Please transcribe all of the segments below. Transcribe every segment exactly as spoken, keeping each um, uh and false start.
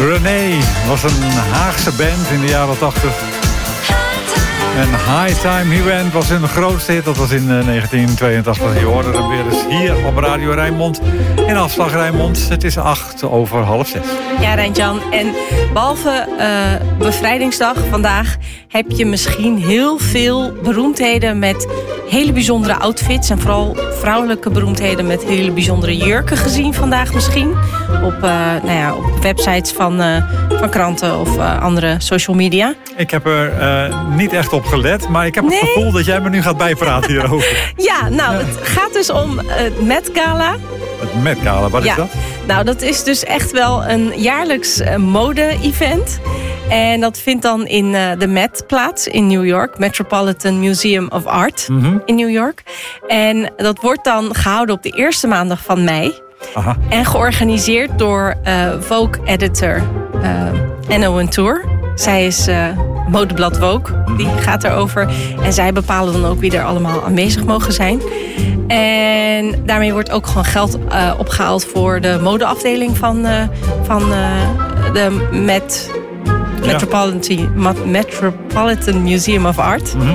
René was een Haagse band in de jaren tachtig. En High Time He Went was hun grootste hit. Dat was in negentien tweeëntachtig. Je hoorde hem weer eens hier op Radio Rijnmond. In Afslag Rijnmond. Het is acht over half zes. Ja, Rijntjan. En behalve uh, bevrijdingsdag vandaag heb je misschien heel veel beroemdheden met hele bijzondere outfits. En vooral vrouwelijke beroemdheden met hele bijzondere jurken gezien vandaag misschien. Op, uh, nou ja, op websites van, uh, van kranten of uh, andere social media. Ik heb er uh, niet echt op gelet, maar ik heb nee? het gevoel dat jij me nu gaat bijpraten hierover. Ja, nou, ja. Het gaat dus om het Met Gala. Het Met Gala, wat ja. is dat? Nou, dat is dus echt wel een jaarlijks uh, mode-event. En dat vindt dan in uh, de Met plaats in New York. Metropolitan Museum of Art mm-hmm. in New York. En dat wordt dan gehouden op de eerste maandag van mei. Aha. En georganiseerd door uh, Vogue-editor uh, Anna Wintour. Zij is uh, modeblad Vogue, die gaat erover. En zij bepalen dan ook wie er allemaal aanwezig mogen zijn. En daarmee wordt ook gewoon geld uh, opgehaald voor de modeafdeling van, uh, van uh, de Met... Metropolitan, Metropolitan Museum of Art. Mm-hmm.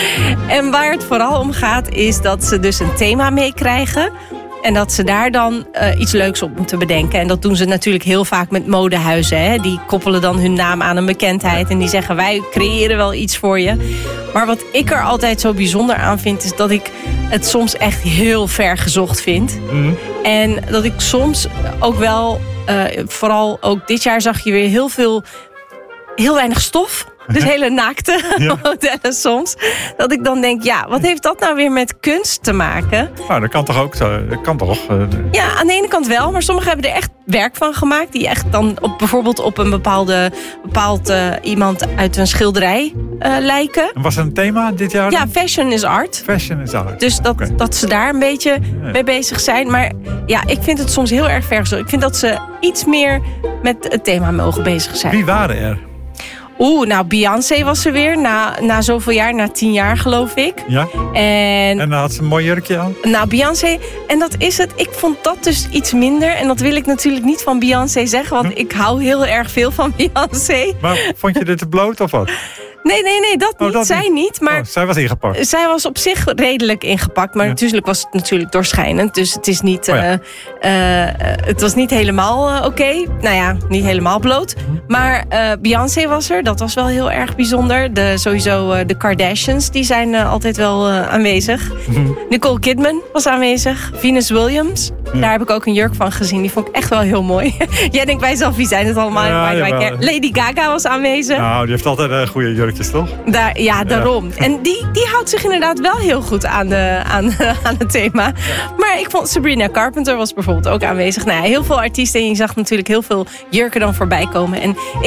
En waar het vooral om gaat is dat ze dus een thema meekrijgen. En dat ze daar dan uh, iets leuks op moeten bedenken. En dat doen ze natuurlijk heel vaak met modehuizen. Hè? Die koppelen dan hun naam aan een bekendheid. En die zeggen, wij creëren wel iets voor je. Maar wat ik er altijd zo bijzonder aan vind, is dat ik het soms echt heel ver gezocht vind. Mm-hmm. En dat ik soms ook wel, uh, vooral ook dit jaar zag je weer heel veel... heel weinig stof. Dus hele naakte ja. modellen soms. Dat ik dan denk, ja, wat heeft dat nou weer met kunst te maken? Nou, dat kan toch ook? Dat kan toch? Ja, aan de ene kant wel. Maar sommigen hebben er echt werk van gemaakt. Die echt dan op, bijvoorbeeld op een bepaalde, bepaald uh, iemand uit een schilderij uh, lijken. En was er een thema dit jaar? Ja, fashion is art. Fashion is art. Dus dat, okay. dat ze daar een beetje ja. mee bezig zijn. Maar ja, ik vind het soms heel erg vergezocht. Ik vind dat ze iets meer met het thema mogen bezig zijn. Wie waren er? Oeh, nou, Beyoncé was er weer. Na, na zoveel jaar, na tien jaar geloof ik. Ja? En, en dan had ze een mooi jurkje aan? Nou, Beyoncé, en dat is het. Ik vond dat dus iets minder. En dat wil ik natuurlijk niet van Beyoncé zeggen. Want hm? ik hou heel erg veel van Beyoncé. Maar vond je dit te bloot of wat? Nee, nee, nee, dat oh, niet. Dat zij niet. niet. Maar oh, zij was ingepakt. Zij was op zich redelijk ingepakt. Maar ja. natuurlijk was het natuurlijk doorschijnend. Dus het is niet, oh, ja. uh, uh, het was niet helemaal uh, oké. Okay. Nou ja, niet helemaal bloot. Maar uh, Beyoncé was er. Dat was wel heel erg bijzonder. De, sowieso uh, de Kardashians, die zijn uh, altijd wel uh, aanwezig. Mm-hmm. Nicole Kidman was aanwezig. Venus Williams. Ja. Daar heb ik ook een jurk van gezien. Die vond ik echt wel heel mooi. Jij denkt, wij zelf, wie zijn het allemaal? Ja, Lady Gaga was aanwezig. Nou, die heeft altijd een goede jurkjes, toch? Daar, ja, daarom. Ja. En die, die houdt zich inderdaad wel heel goed aan, de, aan, aan het thema. Maar ik vond Sabrina Carpenter was bijvoorbeeld ook aanwezig. Nou ja, heel veel artiesten. En je zag natuurlijk heel veel jurken dan voorbij komen. En